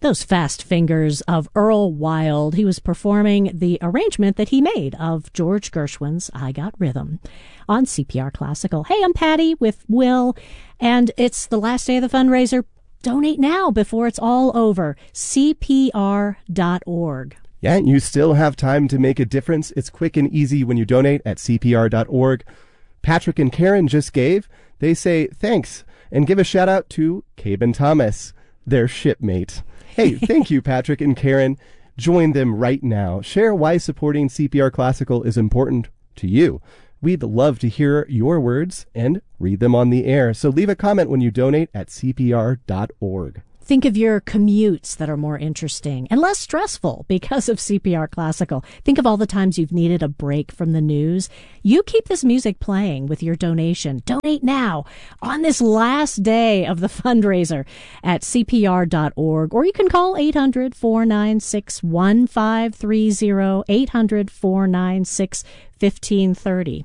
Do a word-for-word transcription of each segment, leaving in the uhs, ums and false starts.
those fast fingers of Earl Wild. He was performing the arrangement that he made of George Gershwin's I Got Rhythm on C P R Classical. Hey, I'm Patty with Will, and it's the last day of the fundraiser. Donate now before it's all over. C P R dot org. Yeah, and you still have time to make a difference. It's quick and easy when you donate at C P R dot org. Patrick and Karen just gave. They say thanks and give a shout out to Cabe Thomas, their shipmate. Hey, thank you, Patrick and Karen. Join them right now. Share why supporting C P R Classical is important to you. We'd love to hear your words and read them on the air. So leave a comment when you donate at C P R dot org. Think of your commutes that are more interesting and less stressful because of C P R Classical. Think of all the times you've needed a break from the news. You keep this music playing with your donation. Donate now on this last day of the fundraiser at C P R dot org, or you can call eight hundred, four nine six, one five three zero, eight hundred, four nine six, fifteen thirty.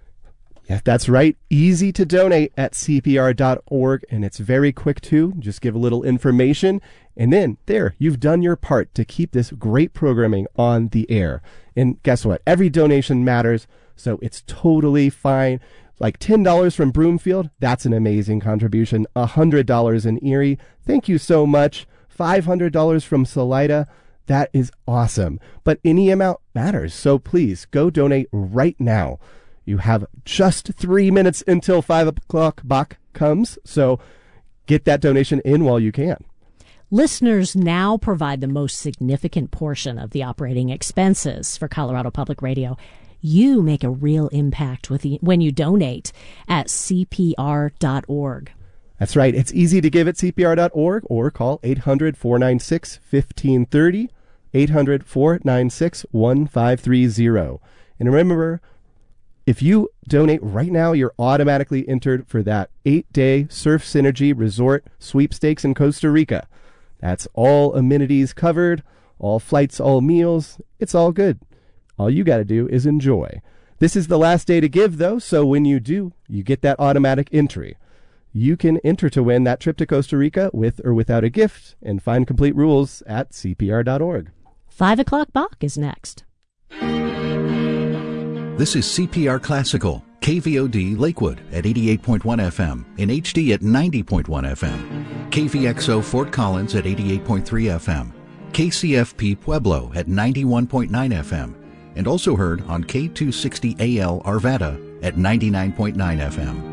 Yeah, that's right. Easy to donate at C P R dot org, and it's very quick too. Just give a little information, and then there, you've done your part to keep this great programming on the air. And guess what? Every donation matters, so it's totally fine. Like ten dollars from Broomfield, that's an amazing contribution. one hundred dollars in Erie, thank you so much. five hundred dollars from Salida, that is awesome. But any amount matters, so please go donate right now. You have just three minutes until five o'clock Bach comes, so get that donation in while you can. Listeners now provide the most significant portion of the operating expenses for Colorado Public Radio. You make a real impact with the, when you donate at C P R dot org. That's right. It's easy to give at C P R dot org or call eight hundred, four nine six, fifteen thirty, eight hundred, four nine six, one five three zero. And remember, if you donate right now, you're automatically entered for that eight-day Surf Synergy Resort sweepstakes in Costa Rica. That's all amenities covered, all flights, all meals. It's all good. All you got to do is enjoy. This is the last day to give, though, so when you do, you get that automatic entry. You can enter to win that trip to Costa Rica with or without a gift, and find complete rules at C P R dot org. Five o'clock Bach is next. This is C P R Classical, K V O D Lakewood at eighty-eight point one F M, in H D at ninety point one F M, K V X O Fort Collins at eighty-eight point three F M, K C F P Pueblo at ninety-one point nine F M, and also heard on K two sixty A L Arvada at ninety-nine point nine F M.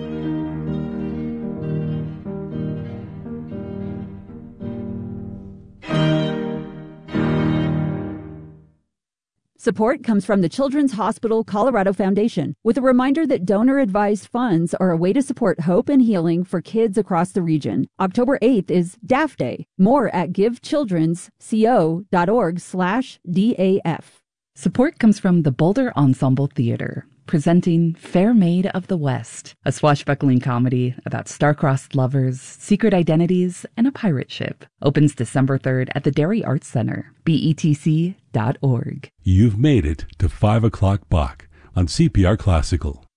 Support comes from the Children's Hospital Colorado Foundation, with a reminder that donor-advised funds are a way to support hope and healing for kids across the region. October eighth is D A F Day. More at givechildrensco.org slash DAF. Support comes from the Boulder Ensemble Theater, presenting Fair Maid of the West, a swashbuckling comedy about star-crossed lovers, secret identities, and a pirate ship. Opens December third at the Dairy Arts Center, B E T C dot org. You've made it to five o'clock Bach on C P R Classical.